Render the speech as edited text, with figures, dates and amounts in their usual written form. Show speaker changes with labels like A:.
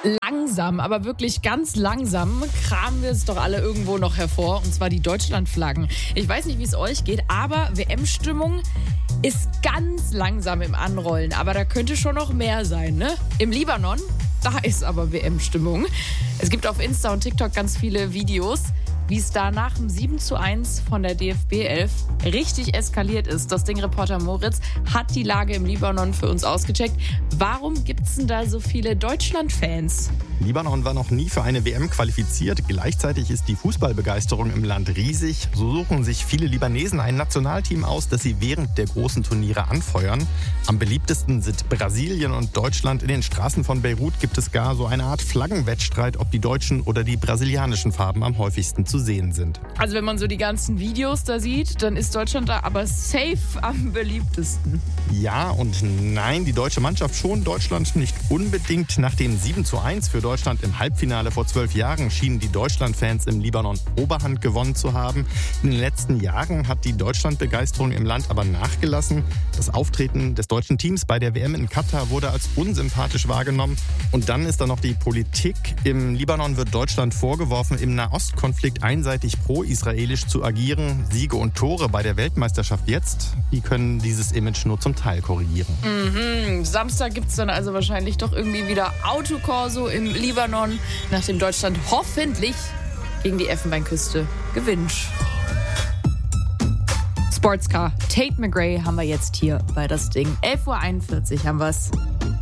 A: Langsam, aber wirklich ganz langsam kramen wir es doch alle irgendwo noch hervor, und zwar die Deutschlandflaggen. Ich weiß nicht, wie es euch geht, aber WM-Stimmung ist ganz langsam im Anrollen, aber da könnte schon noch mehr sein, ne? Im Libanon, da ist aber WM-Stimmung. Es gibt auf Insta und TikTok ganz viele Videos, wie es da nach dem 7:1 von der DFB 11 richtig eskaliert ist. Das Ding-Reporter Moritz hat die Lage im Libanon für uns ausgecheckt. Warum gibt es denn da so viele Deutschland-Fans?
B: Libanon war noch nie für eine WM qualifiziert. Gleichzeitig ist die Fußballbegeisterung im Land riesig. So suchen sich viele Libanesen ein Nationalteam aus, das sie während der großen Turniere anfeuern. Am beliebtesten sind Brasilien und Deutschland. In den Straßen von Beirut gibt es gar so eine Art Flaggenwettstreit, ob die deutschen oder die brasilianischen Farben am häufigsten zu sehen sind.
A: Also wenn man so die ganzen Videos da sieht, dann ist Deutschland da aber safe am beliebtesten.
B: Ja und nein, die deutsche Mannschaft schon, Deutschland nicht unbedingt. Nach dem 7:1 für Deutschland im Halbfinale vor 12 Jahren schienen die Deutschland-Fans im Libanon Oberhand gewonnen zu haben. In den letzten Jahren hat die Deutschland-Begeisterung im Land aber nachgelassen. Das Auftreten des deutschen Teams bei der WM in Katar wurde als unsympathisch wahrgenommen. Und dann ist da noch die Politik. Im Libanon wird Deutschland vorgeworfen, im Nahostkonflikt einseitig pro-israelisch zu agieren. Siege und Tore bei der Weltmeisterschaft jetzt, die können dieses Image nur zum Teil korrigieren.
A: Samstag gibt es dann also wahrscheinlich doch irgendwie wieder Autokorso im Libanon, nachdem Deutschland hoffentlich gegen die Elfenbeinküste gewinnt. Sportscar Tate McRae haben wir jetzt hier bei das Ding. 11:41 Uhr haben wir es.